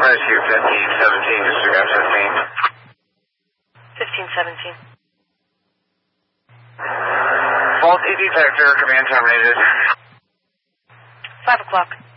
Rescue 1517, disregard 1517. Faulty detector, command terminated. 5 o'clock.